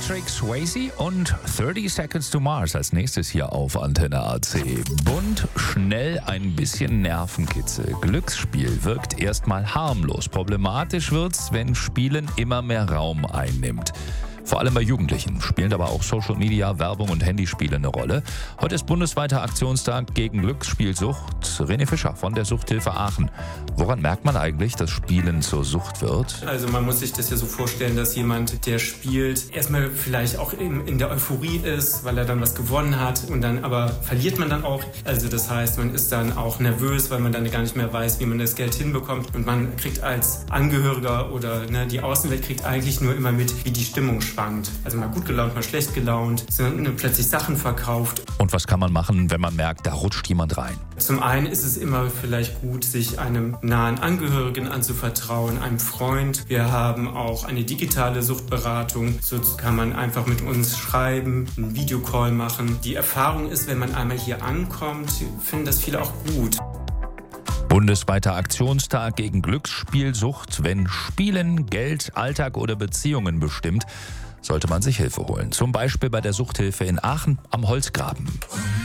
Patrick Swayze und 30 Seconds to Mars als nächstes hier auf Antenne AC. Bunt, schnell, ein bisschen Nervenkitzel. Glücksspiel wirkt erstmal harmlos. Problematisch wird's, wenn Spielen immer mehr Raum einnimmt. Vor allem bei Jugendlichen spielen aber auch Social Media, Werbung und Handyspiele eine Rolle. Heute ist bundesweiter Aktionstag gegen Glücksspielsucht. René Fischer von der Suchthilfe Aachen. Woran merkt man eigentlich, dass Spielen zur Sucht wird? Also man muss sich das ja so vorstellen, dass jemand, der spielt, erstmal vielleicht auch in der Euphorie ist, weil er dann was gewonnen hat und dann aber verliert man dann auch. Also das heißt, man ist dann auch nervös, weil man dann gar nicht mehr weiß, wie man das Geld hinbekommt. Und man kriegt als Angehöriger oder die Außenwelt kriegt eigentlich nur immer mit, wie die Stimmung schwankt. Also mal gut gelaunt, mal schlecht gelaunt, sind plötzlich Sachen verkauft. Und was kann man machen, wenn man merkt, da rutscht jemand rein? Zum einen ist es immer vielleicht gut, sich einem nahen Angehörigen anzuvertrauen, einem Freund. Wir haben auch eine digitale Suchtberatung. So kann man einfach mit uns schreiben, einen Videocall machen. Die Erfahrung ist, wenn man einmal hier ankommt, finden das viele auch gut. Bundesweiter Aktionstag gegen Glücksspielsucht. Wenn Spielen, Geld, Alltag oder Beziehungen bestimmt, sollte man sich Hilfe holen. Zum Beispiel bei der Suchthilfe in Aachen am Holzgraben.